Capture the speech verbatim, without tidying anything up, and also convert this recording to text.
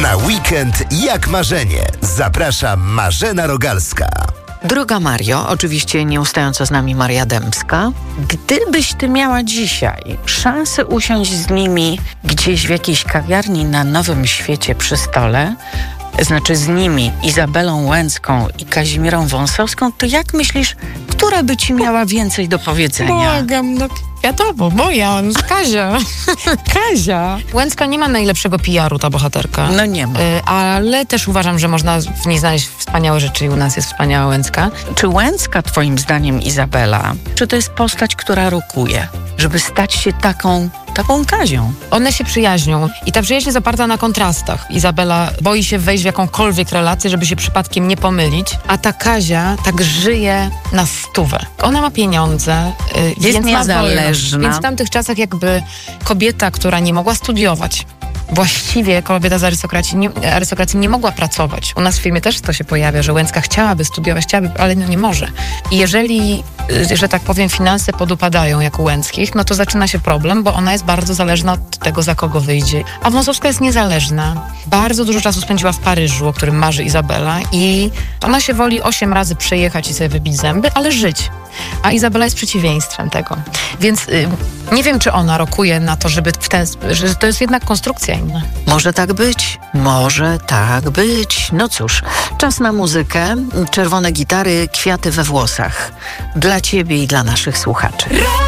Na weekend jak marzenie. Zaprasza Marzena Rogalska. Droga Mario, oczywiście nieustająco z nami Maria Dębska. Gdybyś ty miała dzisiaj szansę usiąść z nimi gdzieś w jakiejś kawiarni na Nowym Świecie przy stole, znaczy z nimi, Izabelą Łęcką i Kazimierą Wąsowską, to jak myślisz, która by ci miała więcej do powiedzenia? Błagam, no wiadomo, moja, Kazia. Kazia. Łęcka nie ma najlepszego P R u, ta bohaterka. No nie ma. Y, ale też uważam, że można w niej znaleźć wspaniałe rzeczy i u nas jest wspaniała Łęcka. Czy Łęcka, twoim zdaniem, Izabela, czy to jest postać, która rokuje, żeby stać się taką, taką Kazią? One się przyjaźnią i ta przyjaźń jest oparta na kontrastach. Izabela boi się wejść w jakąkolwiek relację, żeby się przypadkiem nie pomylić, a ta Kazia tak żyje na stówę. Ona ma pieniądze, y, jest więc niezależna. Ma więc w tamtych czasach jakby kobieta, która nie mogła studiować, właściwie kobieta z arystokracji nie, arystokracji nie mogła pracować. U nas w filmie też to się pojawia, że Łęcka chciałaby studiować, chciałaby, ale no nie może. I jeżeli, że tak powiem, finanse podupadają jak u Łęckich, no to zaczyna się problem, bo ona jest bardzo zależna od tego, za kogo wyjdzie. A Wąsowska jest niezależna. Bardzo dużo czasu spędziła w Paryżu, o którym marzy Izabela, i ona się woli osiem razy przejechać i sobie wybić zęby, ale żyć. A Izabela jest przeciwieństwem tego. Więc y, nie wiem, czy ona rokuje na to, żeby w ten, że to jest jednak konstrukcja inna. Może tak być, może tak być. No cóż, czas na muzykę. Czerwone gitary, kwiaty we włosach. Dla ciebie i dla naszych słuchaczy.